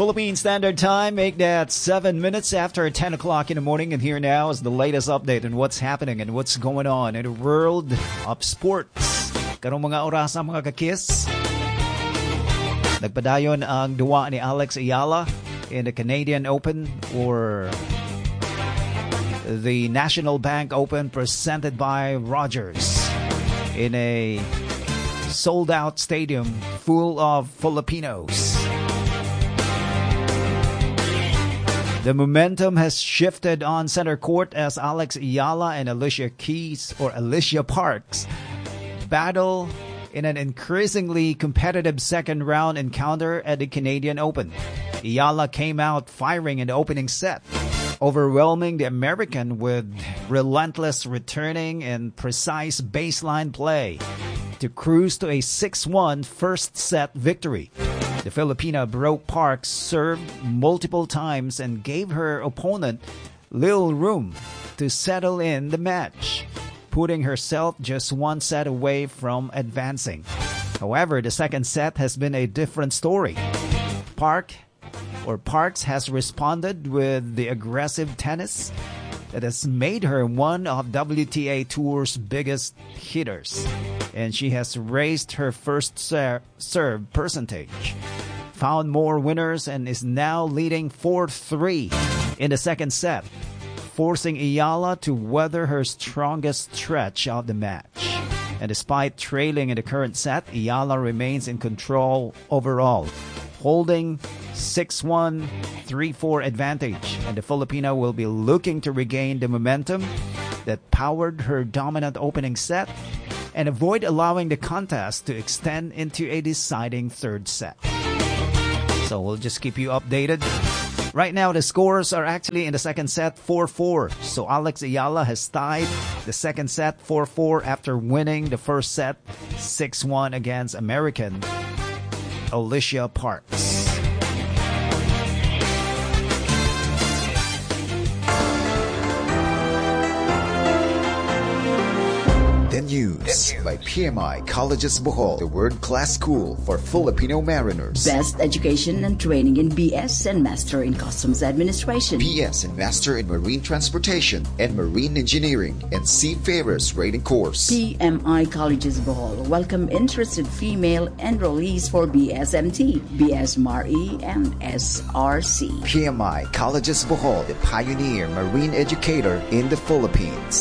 Philippine Standard Time, make that 7 minutes after 10 o'clock in the morning. And here now is the latest update on what's happening and what's going on in the world of sports. Karong mga oras mga kakis. Nagpadayon ang duwa ni Alex Ayala in the Canadian Open or the National Bank Open presented by Rogers in a sold-out stadium full of Filipinos. The momentum has shifted on center court as Alex Ayala and Alicia Parks battle in an increasingly competitive second round encounter at the Canadian Open. Ayala came out firing in the opening set, overwhelming the American with relentless returning and precise baseline play to cruise to a 6-1 first set victory. The Filipina broke Park's serve multiple times and gave her opponent little room to settle in the match, putting herself just one set away from advancing. However, the second set has been a different story. Parks has responded with the aggressive tennis that has made her one of WTA Tour's biggest hitters, and she has raised her first serve percentage, found more winners, and is now leading 4-3 in the second set, forcing Ayala to weather her strongest stretch of the match. And despite trailing in the current set, Ayala remains in control overall, holding 6-1, 3-4 advantage, and the Filipina will be looking to regain the momentum that powered her dominant opening set and avoid allowing the contest to extend into a deciding third set. So we'll just keep you updated. Right now, the scores are actually in the second set 4-4. So Alex Ayala has tied the second set 4-4 after winning the first set 6-1 against American Alicia Parks. News by PMI Colleges Bohol, the world-class school for Filipino mariners. Best education and training in BS and Master in Customs Administration. BS and Master in Marine Transportation and Marine Engineering and Seafarers Rating Course. PMI Colleges Bohol welcome interested female enrollees for BSMT, BSMARE, and SRC. PMI Colleges Bohol, the pioneer marine educator in the Philippines.